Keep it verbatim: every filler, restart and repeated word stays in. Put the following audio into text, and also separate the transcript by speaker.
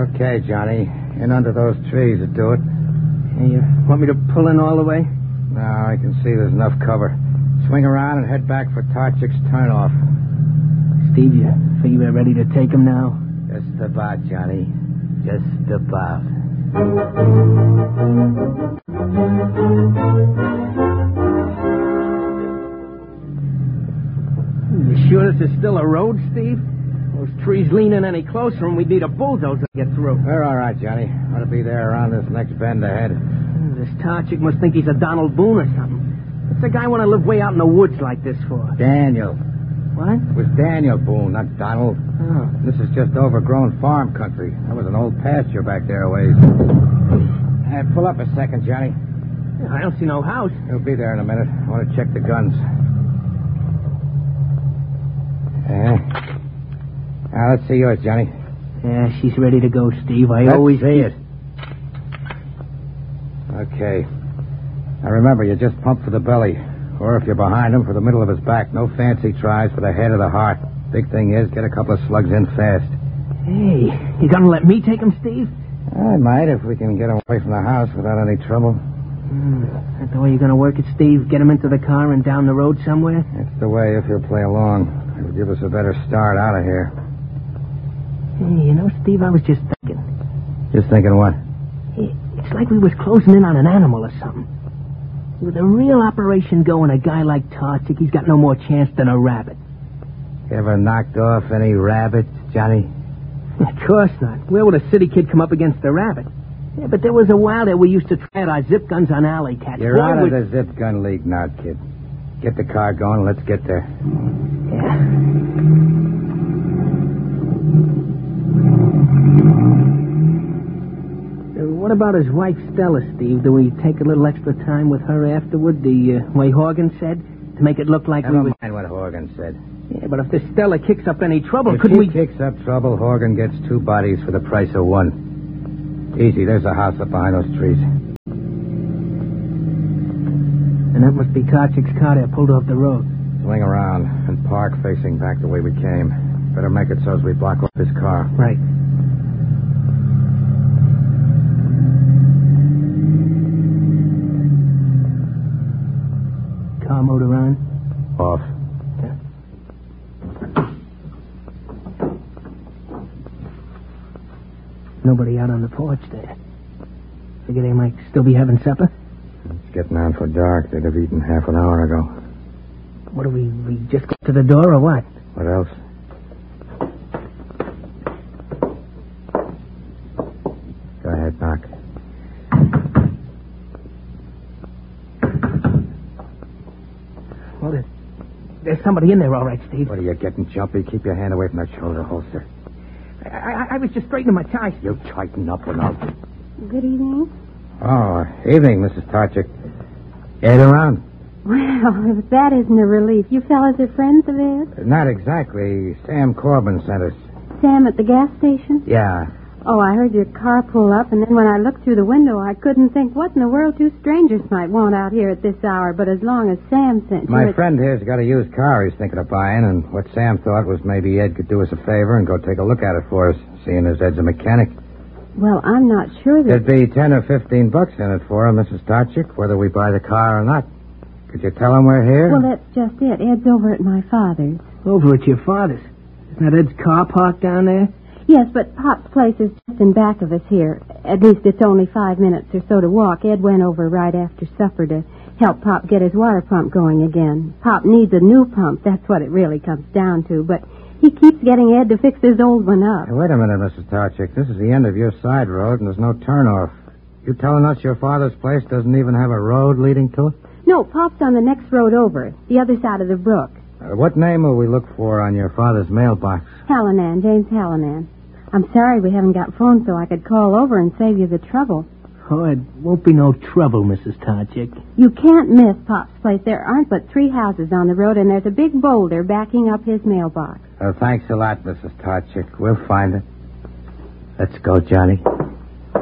Speaker 1: Okay, Johnny. In under those trees to do it.
Speaker 2: Hey, you want me to pull in all the way?
Speaker 1: No, I can see there's enough cover. Swing around and head back for Tarchik's turnoff.
Speaker 2: Steve, you figure we're ready to take him now?
Speaker 1: Just about, Johnny. Just about.
Speaker 2: You sure this is still a road, Steve? Those trees lean in any closer and we'd need a bulldozer to get through.
Speaker 1: We're all right, Johnny. Ought to be there around this next bend ahead.
Speaker 2: This Tarchik must think he's a Donald Boone or something. What's the guy want to live way out in the woods like this for?
Speaker 1: Daniel.
Speaker 2: What?
Speaker 1: It was Daniel Boone, not Donald.
Speaker 2: Oh.
Speaker 1: This is just overgrown farm country. That was an old pasture back there a ways. Hey, pull up a second, Johnny.
Speaker 2: I don't see no house.
Speaker 1: He'll be there in a minute. I want to check the guns. Uh, now, let's see yours, Johnny.
Speaker 2: Yeah, she's ready to go, Steve. I
Speaker 1: let's
Speaker 2: always
Speaker 1: see
Speaker 2: keep...
Speaker 1: it. Okay. Now, remember, you just pump for the belly. Or if you're behind him, for the middle of his back. No fancy tries for the head or the heart. Big thing is, get a couple of slugs in fast.
Speaker 2: Hey, you gonna let me take him, Steve?
Speaker 1: I might, if we can get him away from the house without any trouble.
Speaker 2: Mm, that's the way you're gonna work it, Steve? Get him into the car and down the road somewhere?
Speaker 1: That's the way, if he'll play along. It'll give us a better start out of here.
Speaker 2: Hey, you know, Steve, I was just thinking.
Speaker 1: Just thinking what?
Speaker 2: It's like we was closing in on an animal or something. With a real operation going, a guy like Tarchik, he's got no more chance than a rabbit.
Speaker 1: You ever knocked off any rabbits, Johnny?
Speaker 2: Of course not. Where would a city kid come up against a rabbit? Yeah, but there was a while there we used to try out our zip guns on alley cats.
Speaker 1: You're
Speaker 2: Boy,
Speaker 1: out of
Speaker 2: would...
Speaker 1: the zip gun league now, kid. Get the car going. Let's get there.
Speaker 2: Yeah. What about his wife, Stella, Steve? Do we take a little extra time with her afterward, the uh, way Horgan said, to make it look like
Speaker 1: Never
Speaker 2: we was...
Speaker 1: mind what Horgan said.
Speaker 2: Yeah, but if this Stella kicks up any trouble,
Speaker 1: if
Speaker 2: could
Speaker 1: he
Speaker 2: we...
Speaker 1: kicks up trouble, Horgan gets two bodies for the price of one. Easy, there's a house up behind those trees.
Speaker 2: And that must be Tarchik's car there, pulled off the road.
Speaker 1: Swing around and park facing back the way we came. Better make it so as we block off his car.
Speaker 2: Right. Car motor on?
Speaker 1: Off.
Speaker 2: Yeah. Nobody out on the porch there. Figure they might still be having supper?
Speaker 1: It's getting on for dark. They'd have eaten half an hour ago.
Speaker 2: What do we... we just go to the door or what?
Speaker 1: What else? Go ahead, knock.
Speaker 2: Well, there's, there's somebody in there, all right, Steve.
Speaker 1: What are you getting jumpy? Keep your hand away from that shoulder holster.
Speaker 2: I, I, I was just straightening my tie.
Speaker 1: You tighten up or not.
Speaker 3: Good evening.
Speaker 1: Oh, evening, Missus Tarchik. Ed around?
Speaker 3: Well, if that isn't a relief. You fellas are friends of Ed?
Speaker 1: Not exactly. Sam Corbin sent us.
Speaker 3: Sam at the gas station?
Speaker 1: Yeah.
Speaker 3: Oh, I heard your car pull up, and then when I looked through the window, I couldn't think what in the world two strangers might want out here at this hour, but as long as Sam sent you...
Speaker 1: My
Speaker 3: it...
Speaker 1: friend here's got a used car he's thinking of buying, and what Sam thought was maybe Ed could do us a favor and go take a look at it for us, seeing as Ed's a mechanic.
Speaker 3: Well, I'm not sure that...
Speaker 1: There'd be ten or fifteen bucks in it for him, Missus Tarchik, whether we buy the car or not. Could you tell him we're here?
Speaker 3: Well, that's just it. Ed's over at my father's.
Speaker 2: Over at your father's? Isn't that Ed's car parked down there?
Speaker 3: Yes, but Pop's place is just in back of us here. At least it's only five minutes or so to walk. Ed went over right after supper to help Pop get his water pump going again. Pop needs a new pump. That's what it really comes down to. But he keeps getting Ed to fix his old one up.
Speaker 1: Hey, wait a minute, Missus Tarchik. This is the end of your side road, and there's no turnoff. You telling us your father's place doesn't even have a road leading to it?
Speaker 3: No, Pop's on the next road over, the other side of the brook.
Speaker 1: Uh, what name will we look for on your father's mailbox?
Speaker 3: Hallinan, James Hallinan. I'm sorry we haven't got phone so I could call over and save you the trouble.
Speaker 2: Oh, it won't be no trouble, Missus Tarchik.
Speaker 3: You can't miss Pop's place. There aren't but three houses on the road, and there's a big boulder backing up his mailbox.
Speaker 1: Uh, thanks a lot, Missus Tarchik. We'll find it. Let's go, Johnny.